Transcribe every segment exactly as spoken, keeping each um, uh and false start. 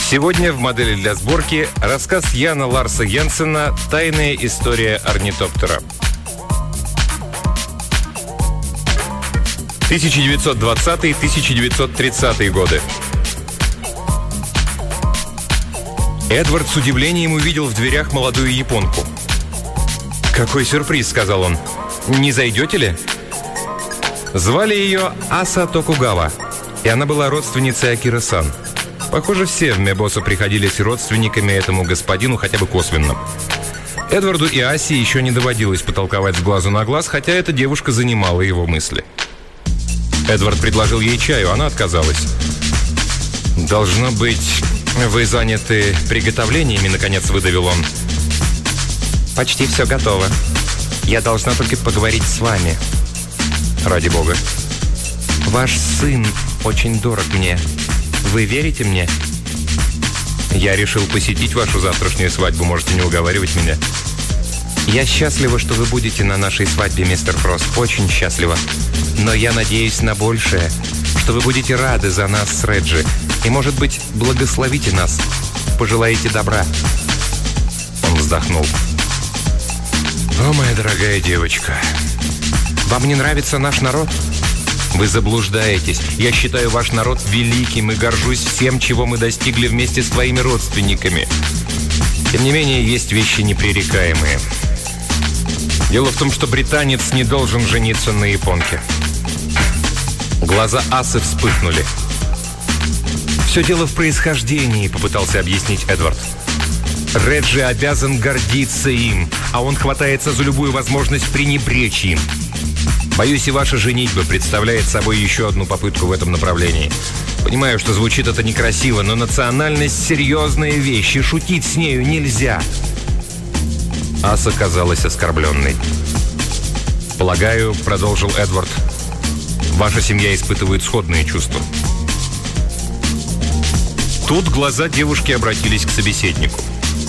Сегодня в модели для сборки рассказ Яна Ларса Йенсена «Тайная история орнитоптера». тысяча девятьсот двадцатый — тысяча девятьсот тридцатые годы. Эдвард с удивлением увидел в дверях молодую японку. «Какой сюрприз», — сказал он. «Не зайдете ли?» Звали ее Аса Токугава, и она была родственницей Акиры-сан. Похоже, все в Мебосо приходились родственниками этому господину, хотя бы косвенно. Эдварду и Асе еще не доводилось потолковать с глазу на глаз, хотя эта девушка занимала его мысли. Эдвард предложил ей чаю, она отказалась. «Должно быть, вы заняты приготовлениями», — наконец выдавил он. «Почти все готово. Я должна только поговорить с вами». «Ради бога». «Ваш сын очень дорог мне. Вы верите мне?» «Я решил посетить вашу завтрашнюю свадьбу. Можете не уговаривать меня». «Я счастлива, что вы будете на нашей свадьбе, мистер Фрост. Очень счастлива. Но я надеюсь на большее, что вы будете рады за нас с Реджи. И, может быть, благословите нас. Пожелаете добра». Он вздохнул. «О, моя дорогая девочка, вам не нравится наш народ? Вы заблуждаетесь. Я считаю ваш народ великим и горжусь всем, чего мы достигли вместе с твоими родственниками. Тем не менее, есть вещи непререкаемые. Дело в том, что британец не должен жениться на японке». Глаза Асы вспыхнули. «Все дело в происхождении», — попытался объяснить Эдвард. «Реджи обязан гордиться им, а он хватается за любую возможность пренебречь им. Боюсь, и ваша женитьба представляет собой еще одну попытку в этом направлении. Понимаю, что звучит это некрасиво, но национальность — серьезная вещь, и шутить с нею нельзя». Аса казалась оскорбленной. «Полагаю, — продолжил Эдвард, — ваша семья испытывает сходные чувства». Тут глаза девушки обратились к собеседнику.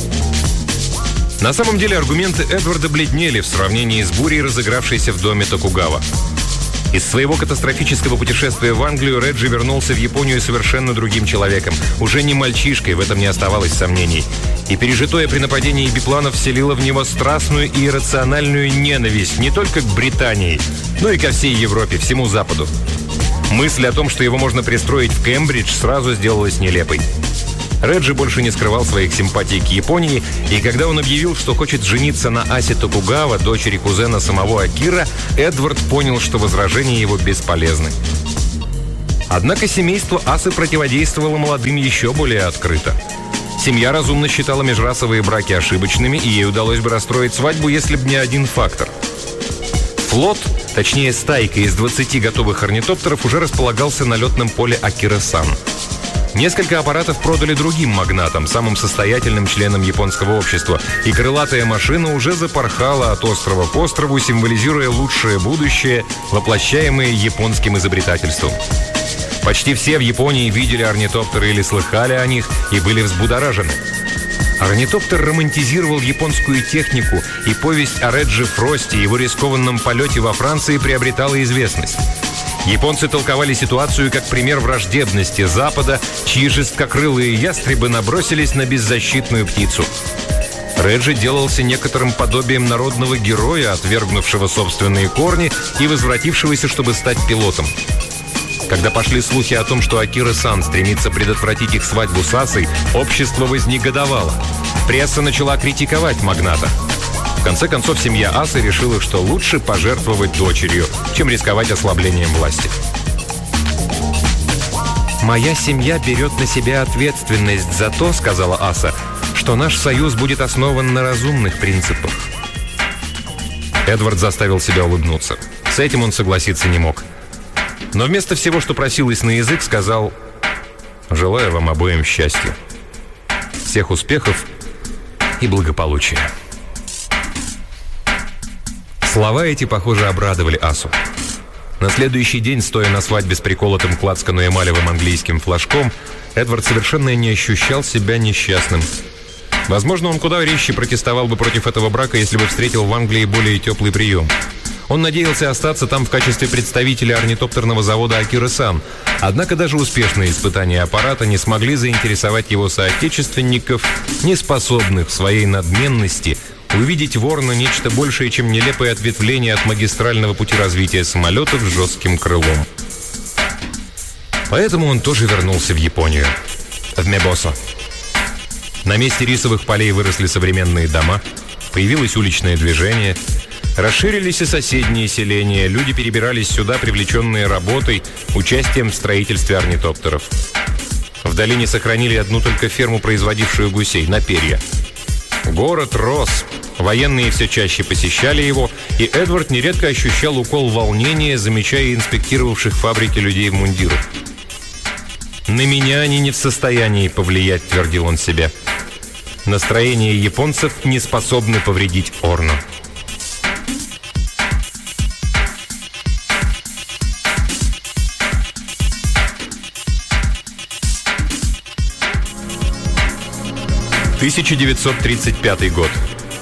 На самом деле аргументы Эдварда бледнели в сравнении с бурей, разыгравшейся в доме Токугава. Из своего катастрофического путешествия в Англию Реджи вернулся в Японию совершенно другим человеком. Уже не мальчишкой, в этом не оставалось сомнений. И пережитое при нападении бипланов вселило в него страстную и иррациональную ненависть не только к Британии, но и ко всей Европе, всему Западу. Мысль о том, что его можно пристроить в Кембридж, сразу сделалась нелепой. Реджи больше не скрывал своих симпатий к Японии, и когда он объявил, что хочет жениться на Асе Токугава, дочери кузена самого Акира, Эдвард понял, что возражения его бесполезны. Однако семейство Асы противодействовало молодым еще более открыто. Семья разумно считала межрасовые браки ошибочными, и ей удалось бы расстроить свадьбу, если бы не один фактор. Флот, точнее стайка из двадцати готовых орнитоптеров, уже располагался на летном поле Акиры-сан. Несколько аппаратов продали другим магнатам, самым состоятельным членам японского общества, и крылатая машина уже запорхала от острова к острову, символизируя лучшее будущее, воплощаемое японским изобретательством. Почти все в Японии видели орнитоптеры или слыхали о них и были взбудоражены. Орнитоптер романтизировал японскую технику, и повесть о Реджи Фросте и его рискованном полете во Франции приобретала известность. Японцы толковали ситуацию как пример враждебности Запада, чьи жесткокрылые ястребы набросились на беззащитную птицу. Реджи делался некоторым подобием народного героя, отвергнувшего собственные корни и возвратившегося, чтобы стать пилотом. Когда пошли слухи о том, что Акира-сан стремится предотвратить их свадьбу с Асой, общество вознегодовало. Пресса начала критиковать магната. В конце концов, семья Асы решила, что лучше пожертвовать дочерью, чем рисковать ослаблением власти. «Моя семья берет на себя ответственность за то, — сказала Аса, — что наш союз будет основан на разумных принципах». Эдвард заставил себя улыбнуться. С этим он согласиться не мог. Но вместо всего, что просилось на язык, сказал: «Желаю вам обоим счастья, всех успехов и благополучия». Слова эти, похоже, обрадовали Асу. На следующий день, стоя на свадьбе с приколотым к лацкану эмалевым английским флажком, Эдвард совершенно не ощущал себя несчастным. Возможно, он куда резче протестовал бы против этого брака, если бы встретил в Англии более теплый прием. Он надеялся остаться там в качестве представителя орнитоптерного завода «Акира-сан». Однако даже успешные испытания аппарата не смогли заинтересовать его соотечественников, не способных в своей надменности увидеть в Орно нечто большее, чем нелепое ответвление от магистрального пути развития самолетов с жестким крылом. Поэтому он тоже вернулся в Японию, в Мебосо. На месте рисовых полей выросли современные дома, появилось уличное движение, расширились и соседние селения, люди перебирались сюда, привлеченные работой, участием в строительстве орнитоптеров. В долине сохранили одну только ферму, производившую гусей, на перья. Город рос, военные все чаще посещали его, и Эдвард нередко ощущал укол волнения, замечая инспектировавших фабрики людей в мундирах. «На меня они не в состоянии повлиять», — твердил он себе. «Настроение японцев не способны повредить Орно». тысяча девятьсот тридцать пятый год.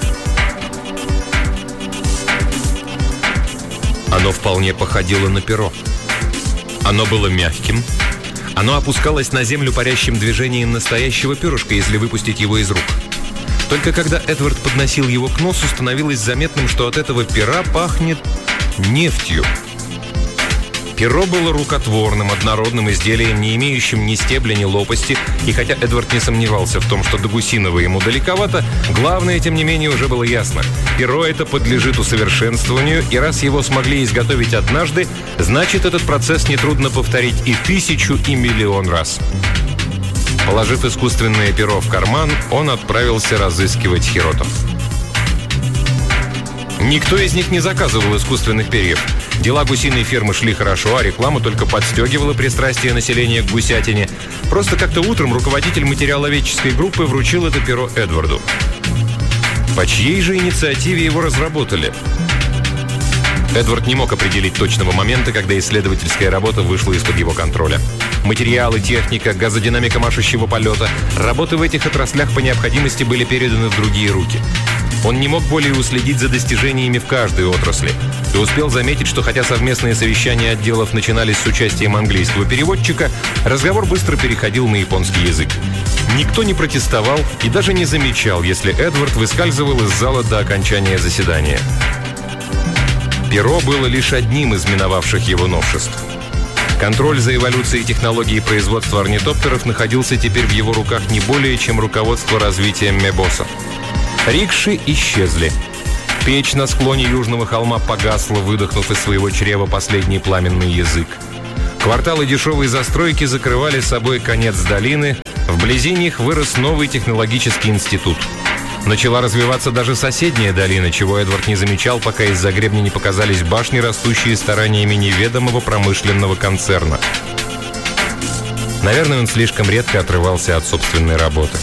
Оно вполне походило на перо. Оно было мягким. Оно опускалось на землю парящим движением настоящего перышка, если выпустить его из рук. Только когда Эдвард подносил его к носу, становилось заметным, что от этого пера пахнет нефтью. Перо было рукотворным, однородным изделием, не имеющим ни стебля, ни лопасти, и хотя Эдвард не сомневался в том, что до гусиного ему далековато, главное, тем не менее, уже было ясно. Перо это подлежит усовершенствованию, и раз его смогли изготовить однажды, значит, этот процесс нетрудно повторить и тысячу, и миллион раз. Положив искусственное перо в карман, он отправился разыскивать Хирото. Никто из них не заказывал искусственных перьев. Дела гусиной фермы шли хорошо, а реклама только подстегивала пристрастие населения к гусятине. Просто как-то утром руководитель материаловедческой группы вручил это перо Эдварду. По чьей же инициативе его разработали? Эдвард не мог определить точного момента, когда исследовательская работа вышла из-под его контроля. Материалы, техника, газодинамика машущего полета, работы в этих отраслях по необходимости были переданы в другие руки. Он не мог более уследить за достижениями в каждой отрасли и успел заметить, что хотя совместные совещания отделов начинались с участием английского переводчика, разговор быстро переходил на японский язык. Никто не протестовал и даже не замечал, если Эдвард выскальзывал из зала до окончания заседания. Перо было лишь одним из миновавших его новшеств. Контроль за эволюцией технологии производства орнитоптеров находился теперь в его руках не более, чем руководство развитием Мебосо. Рикши исчезли. Печь на склоне южного холма погасла, выдохнув из своего чрева последний пламенный язык. Кварталы дешевой застройки закрывали собой конец долины. Вблизи них вырос новый технологический институт. Начала развиваться даже соседняя долина, чего Эдвард не замечал, пока из-за гребня не показались башни, растущие стараниями неведомого промышленного концерна. Наверное, он слишком редко отрывался от собственной работы.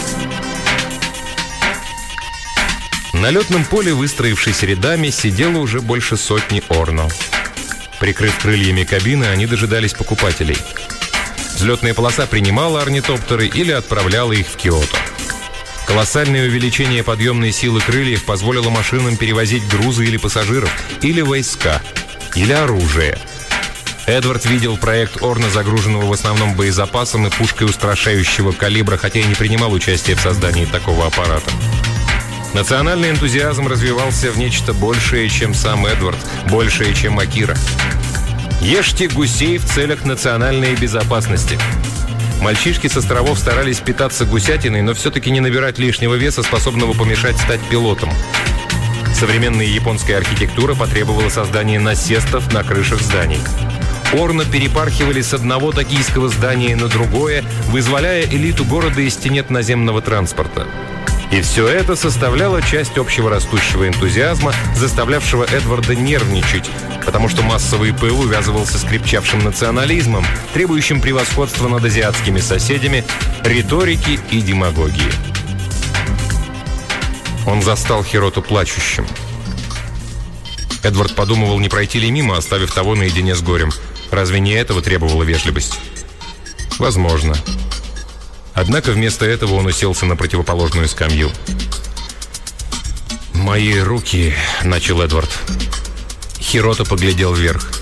На летном поле, выстроившись рядами, сидело уже больше сотни Орно. Прикрыв крыльями кабины, они дожидались покупателей. Взлетная полоса принимала орнитоптеры или отправляла их в Киото. Колоссальное увеличение подъемной силы крыльев позволило машинам перевозить грузы или пассажиров, или войска, или оружие. Эдвард видел проект Орно, загруженного в основном боезапасом и пушкой устрашающего калибра, хотя и не принимал участия в создании такого аппарата. Национальный энтузиазм развивался в нечто большее, чем сам Эдвард, большее, чем Акира. Ешьте гусей в целях национальной безопасности. Мальчишки с островов старались питаться гусятиной, но все-таки не набирать лишнего веса, способного помешать стать пилотом. Современная японская архитектура потребовала создания насестов на крышах зданий. Орно перепархивали с одного токийского здания на другое, вызволяя элиту города из тенет наземного транспорта. И все это составляло часть общего растущего энтузиазма, заставлявшего Эдварда нервничать, потому что массовый пыл увязывался с крепчавшим национализмом, требующим превосходства над азиатскими соседями, риторики и демагогии. Он застал Хирото плачущим. Эдвард подумывал, не пройти ли мимо, оставив того наедине с горем. Разве не этого требовала вежливость? Возможно. Однако вместо этого он уселся на противоположную скамью. «Мои руки», — начал Эдвард. Хирото поглядел вверх.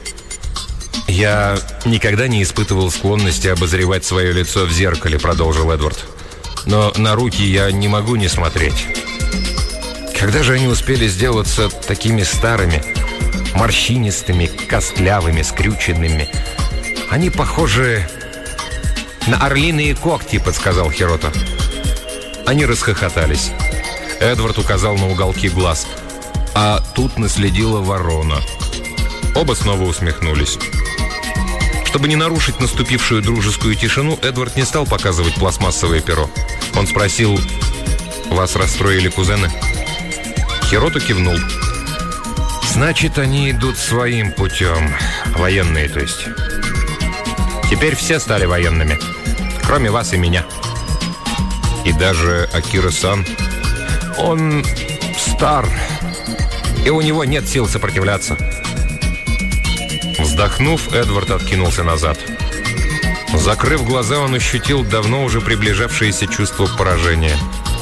«Я никогда не испытывал склонности обозревать свое лицо в зеркале», — продолжил Эдвард. «Но на руки я не могу не смотреть. Когда же они успели сделаться такими старыми, морщинистыми, костлявыми, скрюченными? Они похожи на орлиные когти», — подсказал Хирото. Они расхохотались. Эдвард указал на уголки глаз. «А тут наследила ворона». Оба снова усмехнулись. Чтобы не нарушить наступившую дружескую тишину, Эдвард не стал показывать пластмассовое перо. Он спросил: «Вас расстроили кузены?» Хирото кивнул. «Значит, они идут своим путем. Военные, то есть. Теперь все стали военными, кроме вас и меня. И даже Акира-сан. Он стар, и у него нет сил сопротивляться». Вздохнув, Эдвард откинулся назад. Закрыв глаза, он ощутил давно уже приближавшееся чувство поражения.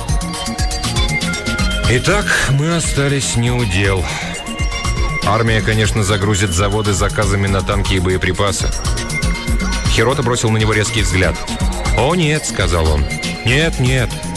«Итак, мы остались не у дел. Армия, конечно, загрузит заводы заказами на танки и боеприпасы». Хирото бросил на него резкий взгляд. «О, нет», — сказал он. «Нет, нет.